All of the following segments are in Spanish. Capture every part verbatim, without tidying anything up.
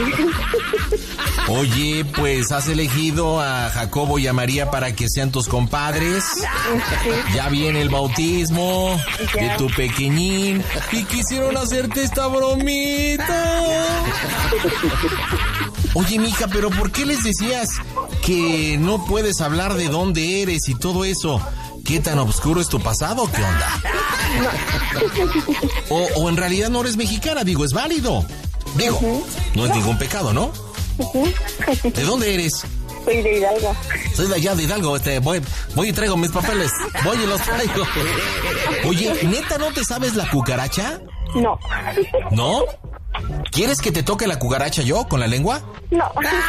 Oye, pues has elegido a Jacobo y a María para que sean tus compadres. Sí. Ya viene el bautismo Ya. de tu pequeñín y quisieron hacerte esta bromita. Oye, mija, pero ¿por qué les decías que no puedes hablar de dónde eres y todo eso? ¿Qué tan oscuro es tu pasado? ¿Qué onda? O, o en realidad no eres mexicana, digo, es válido. Digo, uh-huh. no es ningún pecado, ¿no? Uh-huh. ¿De dónde eres? Soy de Hidalgo. Soy de allá de Hidalgo, este, voy, voy y traigo mis papeles. Voy y los traigo. Oye, ¿neta no te sabes la cucaracha? No. ¿No? ¿Quieres que te toque la cucaracha yo con la lengua? No.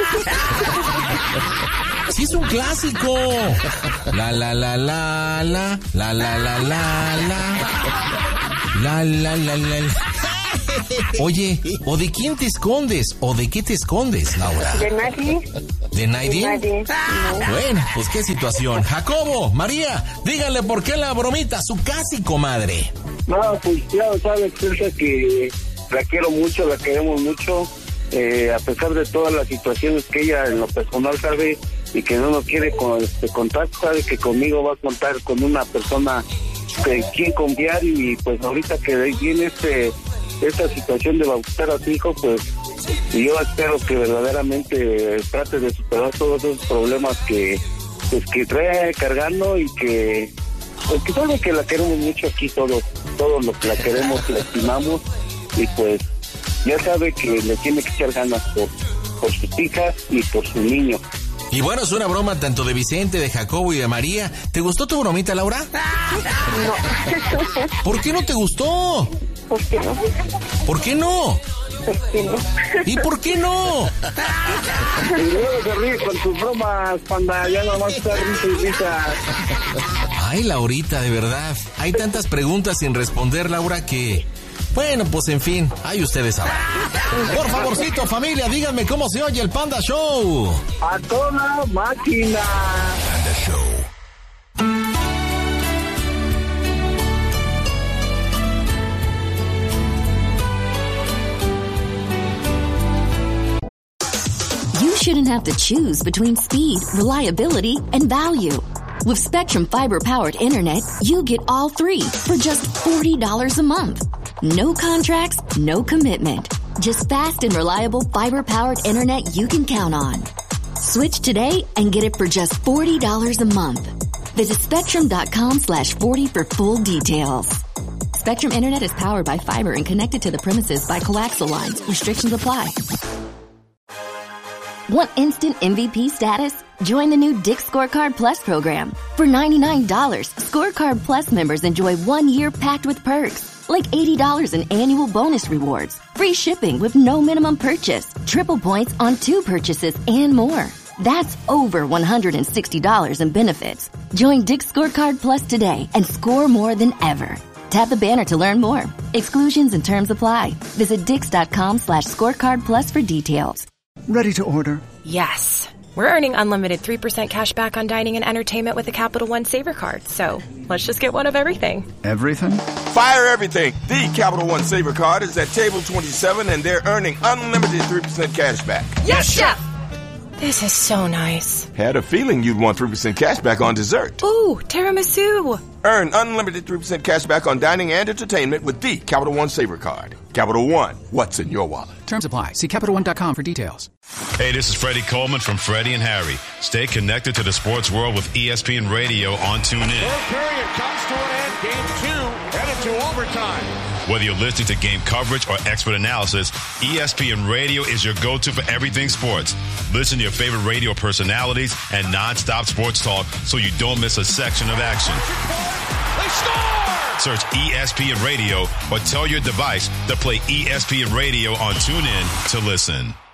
Sí, es un clásico. La la la la la la la la la la la la la la. Oye, ¿o de quién te escondes? ¿O de qué te escondes, Laura? De nadie. ¿De nadie? De nadie. No. Bueno, pues qué situación. Jacobo, María, díganle por qué la bromita a su casi comadre. No, pues ya sabes, piensa que la quiero mucho, la queremos mucho, eh, a pesar de todas las situaciones que ella en lo personal sabe y que no nos quiere con, este, contar, sabe que conmigo va a contar con una persona de quien confiar y pues ahorita que viene este, esta situación de bautizar a su hijo, pues yo espero que verdaderamente trate de superar todos esos problemas que pues que trae cargando y que pues que sabe que la queremos mucho aquí todos, todos los que la queremos, la estimamos y pues ya sabe que le tiene que echar ganas por, por sus hijas y por su niño. Y bueno, es una broma tanto de Vicente, de Jacobo y de María. ¿Te gustó tu bromita, Laura? No. ¿Por qué no te gustó? ¿Por qué no? ¿Por qué no? ¿Por qué no? ¿Y por qué no? Y luego se ríe con tus bromas, panda, ya nomás está risa y risa. Ay, Laurita, de verdad. Hay tantas preguntas sin responder, Laura, que... Bueno, pues en fin, ahí ustedes sabrán. Por favorcito, familia, díganme cómo se oye el Panda Show. A toda máquina. Panda Show. You shouldn't have to choose between speed, reliability, and value. With Spectrum Fiber-powered internet, you get all three for just forty dollars a month. No contracts, no commitment. Just fast and reliable fiber-powered internet you can count on. Switch today and get it for just forty dollars a month. Visit spectrum.com slash 40 for full details. Spectrum Internet is powered by fiber and connected to the premises by coaxial lines. Restrictions apply. Want instant M V P status? Join the new Dick's Scorecard Plus program. For ninety-nine dollars, Scorecard Plus members enjoy one year packed with perks, like eighty dollars in annual bonus rewards, free shipping with no minimum purchase, triple points on two purchases, and more. That's over one hundred sixty dollars in benefits. Join Dick's Scorecard Plus today and score more than ever. Tap the banner to learn more. Exclusions and terms apply. Visit dix.com slash scorecard plus for details. Ready to order? Yes. We're earning unlimited three percent cash back on dining and entertainment with a Capital One Saver card. So let's just get one of everything. Everything? Fire everything. The Capital One Saver card is at table twenty-seven and they're earning unlimited three percent cash back. Yes, Chef! This is so nice. Had a feeling you'd want three percent cash back on dessert. Ooh, tiramisu. Earn unlimited three percent cash back on dining and entertainment with the Capital One Saver card. Capital One, what's in your wallet? Terms apply. See Capital One dot com for details. Hey, this is Freddie Coleman from Freddie and Harry. Stay connected to the sports world with E S P N Radio on TuneIn. Third period comes to an end. Game two headed to overtime. Whether you're listening to game coverage or expert analysis, E S P N Radio is your go-to for everything sports. Listen to your favorite radio personalities and non-stop sports talk so you don't miss a section of action. They score! Search E S P N Radio or tell your device to play E S P N Radio on TuneIn to listen.